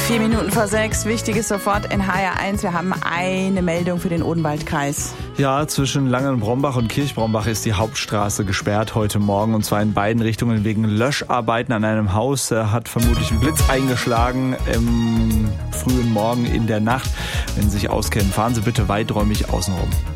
5:04. Wichtiges sofort in HR1. Wir haben eine Meldung für den Odenwaldkreis. Ja, zwischen Langenbrombach und Kirchbrombach ist die Hauptstraße gesperrt heute Morgen. Und zwar in beiden Richtungen wegen Löscharbeiten an einem Haus. Hat vermutlich ein Blitz eingeschlagen im frühen Morgen in der Nacht. Wenn Sie sich auskennen, fahren Sie bitte weiträumig außenrum.